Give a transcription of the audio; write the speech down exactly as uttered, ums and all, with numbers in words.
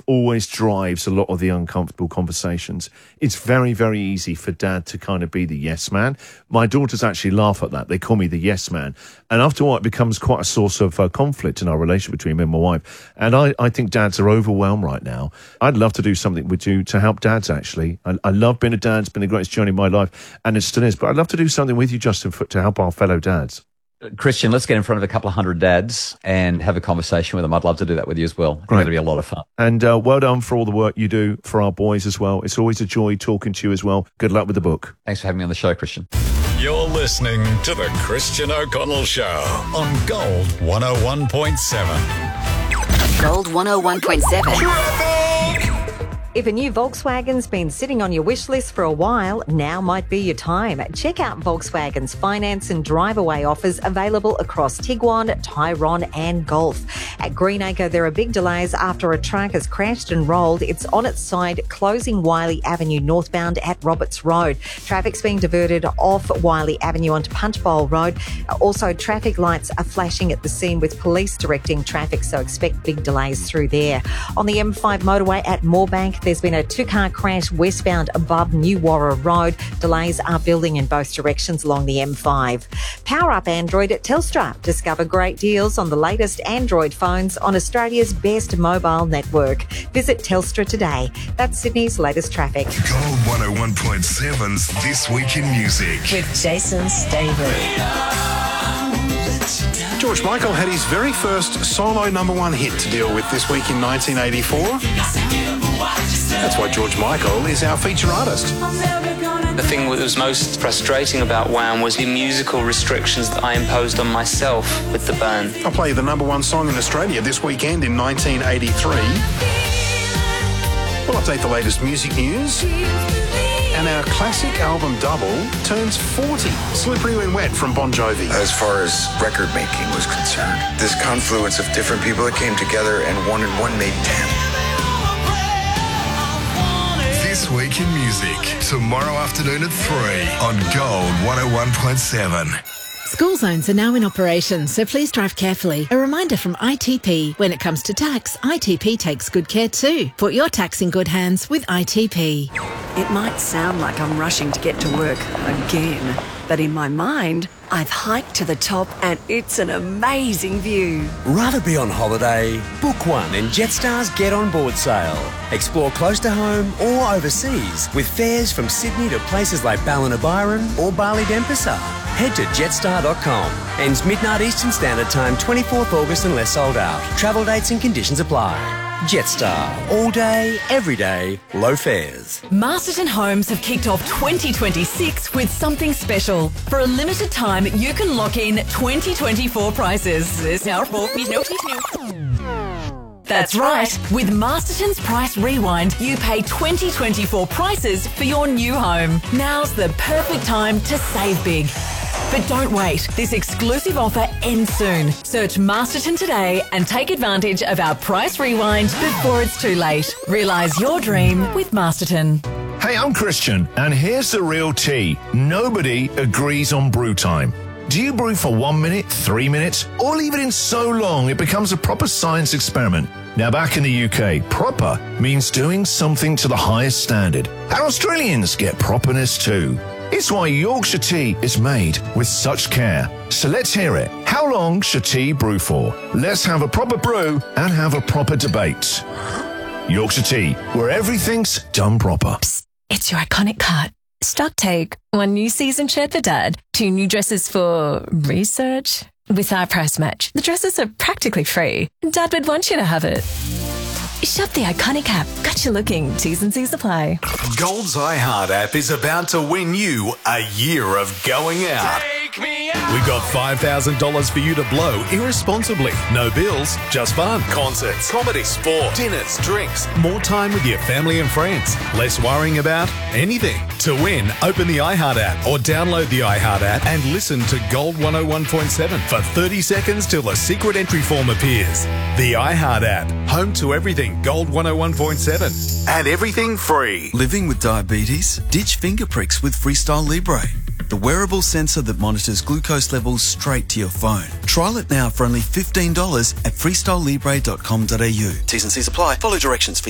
always drives a lot of the uncomfortable conversations. It's very, very easy for dad to kind of be the yes man. My daughters actually laugh at that. They call me the yes man. And after a while, it becomes quite a source of uh, conflict in our relationship between me and my wife. And I, I think dads are overwhelmed right now. I'd love to do something with you to help dads, actually. I, I love being a dad. It's been the greatest journey of my life, and it still is. But I'd love to do something with you, Justin, for, to help our fellow dads. Christian, let's get in front of a couple of hundred dads and have a conversation with them. I'd love to do that with you as well. It's going to be a lot of fun. And uh, well done for all the work you do for our boys as well. It's always a joy talking to you as well. Good luck with the book. Thanks for having me on the show, Christian. You're listening to The Christian O'Connell Show on Gold one oh one point seven. Gold one oh one point seven. If a new Volkswagen's been sitting on your wish list for a while, now might be your time. Check out Volkswagen's finance and drive-away offers available across Tiguan, Tyrone and Golf. At Greenacre, there are big delays after a truck has crashed and rolled. It's on its side, closing Wiley Avenue northbound at Roberts Road. Traffic's being diverted off Wiley Avenue onto Punchbowl Road. Also, traffic lights are flashing at the scene with police directing traffic, so expect big delays through there. On the M five motorway at Moorebank, there's been a two-car crash westbound above New Warra Road. Delays are building in both directions along the M five. Power up Android at Telstra. Discover great deals on the latest Android phones on Australia's best mobile network. Visit Telstra today. That's Sydney's latest traffic. Gold one oh one point seven's This Week in Music With Jason Staver. George Michael had his very first solo number one hit to deal with this week in nineteen eighty-four. That's why George Michael is our feature artist. The thing that was most frustrating about Wham was the musical restrictions that I imposed on myself with the band. I'll play the number one song in Australia this weekend in nineteen eighty-three. We'll update the latest music news. And our classic album Double turns forty. Slippery When Wet from Bon Jovi. As far as record making was concerned, this confluence of different people that came together and one and one made ten. This Week in Music, tomorrow afternoon at three on Gold one oh one point seven. School zones are now in operation, so please drive carefully. A reminder from I T P. When it comes to tax, I T P takes good care too. Put your tax in good hands with I T P. It might sound like I'm rushing to get to work again, but in my mind, I've hiked to the top and it's an amazing view. Rather be on holiday? Book one and Jetstar's Get On Board sale. Explore close to home or overseas with fares from Sydney to places like Ballina-Byron or Bali-Denpasar. Head to jetstar dot com. Ends midnight Eastern Standard Time, twenty-fourth August unless sold out. Travel dates and conditions apply. Jetstar. All day, every day, low fares. Masterton Homes have kicked off twenty twenty-six with something special. For a limited time, you can lock in twenty twenty-four prices. That's right. With Masterton's Price Rewind, you pay twenty twenty-four prices for your new home. Now's the perfect time to save big. But don't wait. This exclusive offer ends soon. Search Masterton today and take advantage of our Price Rewind before it's too late. Realise your dream with Masterton. Hey, I'm Christian, and here's the real tea. Nobody agrees on brew time. Do you brew for one minute, three minutes, or leave it in so long it becomes a proper science experiment? Now, back in the U K, proper means doing something to the highest standard. And Australians get properness too. It's why Yorkshire tea is made with such care. So let's hear it. How long should tea brew for? Let's have a proper brew and have a proper debate. Yorkshire tea, where everything's done proper. Psst, it's your iconic cut. Stock take. One new season shirt for Dad. Two new dresses for research. With our price match, the dresses are practically free. Dad would want you to have it. Shop the iconic app. Got you looking. T's and C's apply. Gold's iHeart app is about to win you a year of going out. Take me out. We've got five thousand dollars for you to blow irresponsibly. No bills, just fun. Concerts, comedy, sport, dinners, drinks, more time with your family and friends. Less worrying about anything. To win, open the iHeart app or download the iHeart app and listen to Gold one oh one point seven for thirty seconds till the secret entry form appears. The iHeart app, home to everything Gold one oh one point seven and everything free. Living with diabetes? Ditch finger pricks with Freestyle Libre, the wearable sensor that monitors glucose levels straight to your phone. Trial it now for only fifteen dollars at freestyle libre dot com dot a u. T's and C's apply. Follow directions for